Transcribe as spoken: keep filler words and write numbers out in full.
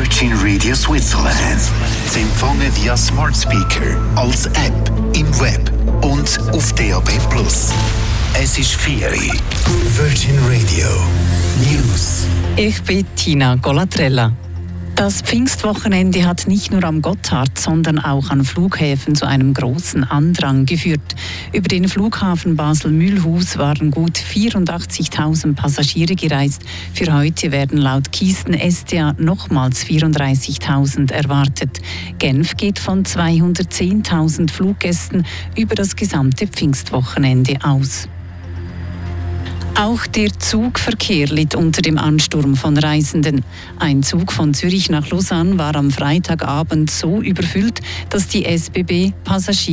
Virgin Radio Switzerland. Sie empfangen via Smart Speaker, als App, im Web und auf D A B plus. Es ist vier Uhr. Virgin Radio News. Ich bin Tina Golatrella. Das Pfingstwochenende hat nicht nur am Gotthard, sondern auch an Flughäfen zu einem großen Andrang geführt. Über den Flughafen Basel-Mühlhus waren gut vierundachtzigtausend Passagiere gereist. Für heute werden laut Kisten S D A nochmals vierunddreißigtausend erwartet. Genf geht von zweihundertzehntausend Fluggästen über das gesamte Pfingstwochenende aus. Auch der Zugverkehr litt unter dem Ansturm von Reisenden. Ein Zug von Zürich nach Lausanne war am Freitagabend so überfüllt, dass die S B B Passagiere